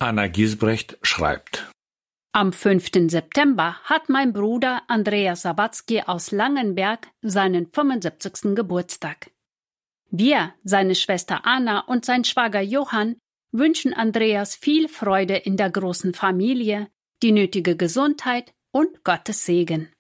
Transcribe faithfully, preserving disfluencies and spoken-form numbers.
Anna Giesbrecht schreibt: Am fünften September hat mein Bruder Andreas Sawatzki aus Langenberg seinen fünfundsiebzigsten Geburtstag. Wir, seine Schwester Anna und sein Schwager Johann, wünschen Andreas viel Freude in der großen Familie, die nötige Gesundheit und Gottes Segen.